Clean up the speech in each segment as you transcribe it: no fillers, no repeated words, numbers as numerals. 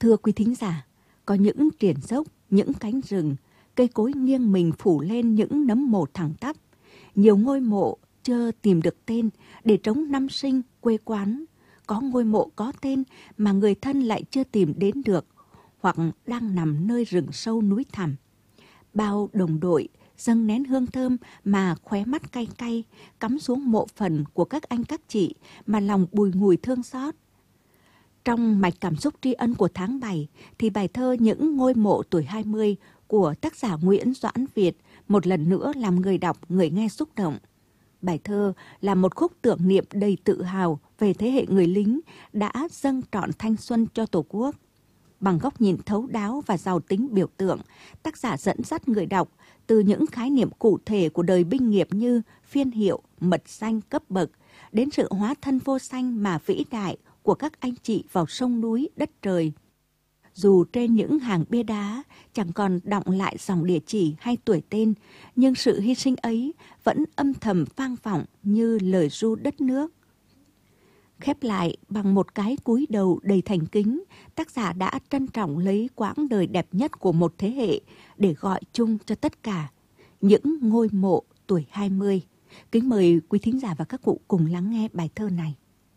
Thưa quý thính giả, có những triền dốc, những cánh rừng, cây cối nghiêng mình phủ lên những nấm mồ thẳng tắp. Nhiều ngôi mộ chưa tìm được tên để trống năm sinh, quê quán. Có ngôi mộ có tên mà người thân lại chưa tìm đến được, hoặc đang nằm nơi rừng sâu núi thẳm. Bao đồng đội dâng nén hương thơm mà khóe mắt cay cay, cắm xuống mộ phần của các anh các chị mà lòng bùi ngùi thương xót. Trong mạch cảm xúc tri ân của tháng 7 thì bài thơ Những ngôi mộ tuổi 20 của tác giả Nguyễn Doãn Việt một lần nữa làm người đọc, người nghe xúc động. Bài thơ là một khúc tưởng niệm đầy tự hào về thế hệ người lính đã dâng trọn thanh xuân cho Tổ quốc. Bằng góc nhìn thấu đáo và giàu tính biểu tượng, tác giả dẫn dắt người đọc từ những khái niệm cụ thể của đời binh nghiệp như phiên hiệu, mật danh, cấp bậc, đến sự hóa thân vô danh mà vĩ đại của các anh chị vào sông núi, đất trời. Dù trên những hàng bia đá chẳng còn đọng lại dòng địa chỉ hay tuổi tên, nhưng sự hy sinh ấy vẫn âm thầm vang vọng như lời ru đất nước. Khép lại bằng một cái cúi đầu đầy thành kính, tác giả đã trân trọng lấy quãng đời đẹp nhất của một thế hệ để gọi chung cho tất cả những ngôi mộ tuổi 20. Kính mời quý thính giả và các cụ cùng lắng nghe bài thơ này.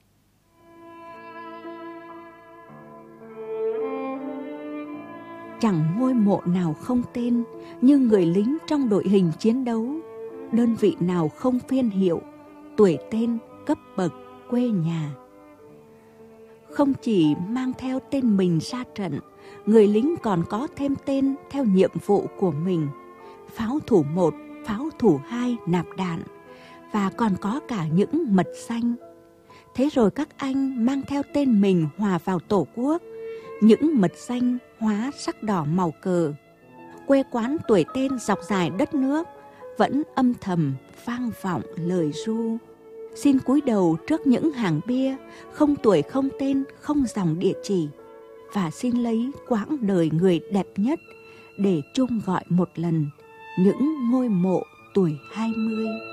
Chẳng ngôi mộ nào không tên như người lính trong đội hình chiến đấu, đơn vị nào không phiên hiệu, tuổi tên, cấp bậc, quê nhà. Không chỉ mang theo tên mình ra trận, người lính còn có thêm tên theo nhiệm vụ của mình. Pháo thủ 1, pháo thủ 2 nạp đạn, và còn có cả những mật danh. Thế rồi các anh mang theo tên mình hòa vào Tổ quốc, những mật danh hóa sắc đỏ màu cờ. Quê quán tuổi tên dọc dài đất nước vẫn âm thầm vang vọng lời ru. Xin cúi đầu trước những hàng bia, không tuổi không tên, không dòng địa chỉ, và xin lấy quãng đời người đẹp nhất để chung gọi một lần những ngôi mộ tuổi 20.